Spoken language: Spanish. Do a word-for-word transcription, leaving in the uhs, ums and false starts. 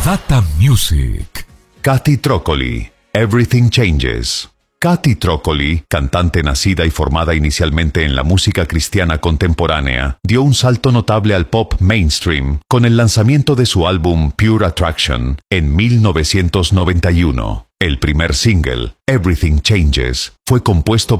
Posata Music. Kathy Troccoli, Everything Changes. Kathy Troccoli, cantante nacida y formada inicialmente en la música cristiana contemporánea, dio un salto notable al pop mainstream con el lanzamiento de su álbum Pure Attraction en mil novecientos noventa y uno. El primer single, Everything Changes, fue compuesto